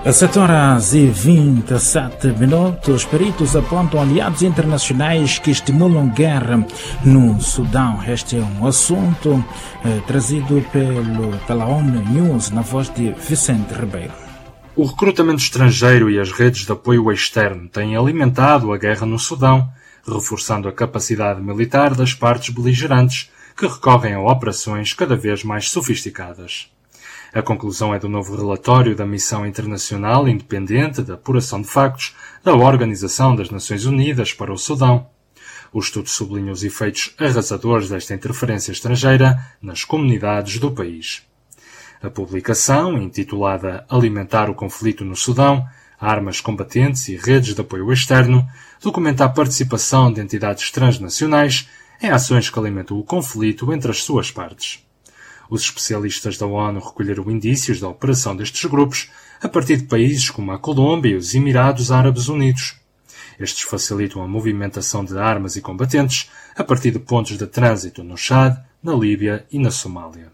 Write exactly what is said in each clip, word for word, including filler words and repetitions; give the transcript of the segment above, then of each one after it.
A sete horas e vinte e sete minutos, peritos apontam aliados internacionais que estimulam guerra no Sudão. Este é um assunto eh, trazido pelo, pela ONU News, na voz de Vicente Ribeiro. O recrutamento estrangeiro e as redes de apoio externo têm alimentado a guerra no Sudão, reforçando a capacidade militar das partes beligerantes, que recorrem a operações cada vez mais sofisticadas. A conclusão é do novo relatório da Missão Internacional Independente de Apuração de Factos da Organização das Nações Unidas para o Sudão. O estudo sublinha os efeitos arrasadores desta interferência estrangeira nas comunidades do país. A publicação, intitulada Alimentar o Conflito no Sudão, Armas Combatentes e Redes de Apoio Externo, documenta a participação de entidades transnacionais em ações que alimentam o conflito entre as suas partes. Os especialistas da ONU recolheram indícios da operação destes grupos a partir de países como a Colômbia e os Emirados Árabes Unidos. Estes facilitam a movimentação de armas e combatentes a partir de pontos de trânsito no Chad, na Líbia e na Somália.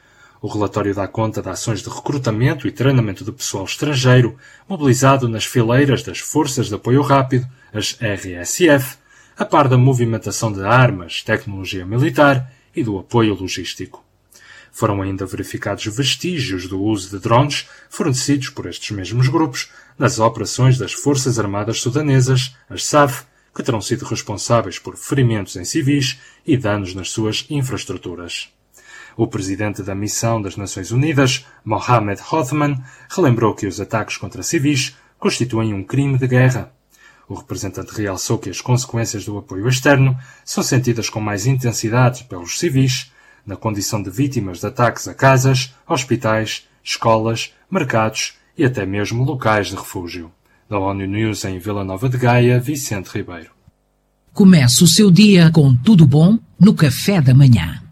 O relatório dá conta de ações de recrutamento e treinamento de pessoal estrangeiro mobilizado nas fileiras das Forças de Apoio Rápido, as R S F, a par da movimentação de armas, tecnologia militar e do apoio logístico. Foram ainda verificados vestígios do uso de drones fornecidos por estes mesmos grupos nas operações das Forças Armadas Sudanesas, as S A F, que terão sido responsáveis por ferimentos em civis e danos nas suas infraestruturas. O presidente da Missão das Nações Unidas, Mohamed Othman, relembrou que os ataques contra civis constituem um crime de guerra. O representante realçou que as consequências do apoio externo são sentidas com mais intensidade pelos civis, na condição de vítimas de ataques a casas, hospitais, escolas, mercados e até mesmo locais de refúgio. Da ONU News em Vila Nova de Gaia, Vicente Ribeiro. Comece o seu dia com tudo bom no café da manhã.